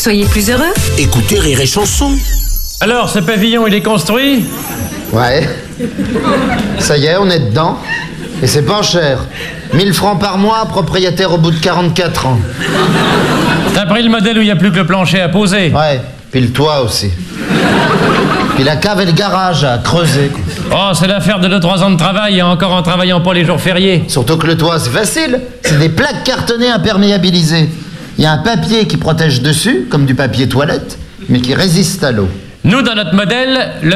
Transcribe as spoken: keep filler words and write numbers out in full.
Soyez plus heureux. Écoutez Rire et Chanson. Alors, ce pavillon, il est construit? Ouais. Ça y est, on est dedans. Et c'est pas cher. mille francs par mois, propriétaire au bout de quarante-quatre ans. T'as pris le modèle où il n'y a plus que le plancher à poser? Ouais, puis le toit aussi. Puis la cave et le garage à creuser, quoi. Oh, c'est l'affaire de deux trois ans de travail, et encore en travaillant pas les jours fériés. Surtout que le toit, c'est facile. C'est des plaques cartonnées imperméabilisées. Il y a un papier qui protège dessus, comme du papier toilette, mais qui résiste à l'eau. Nous, dans notre modèle, le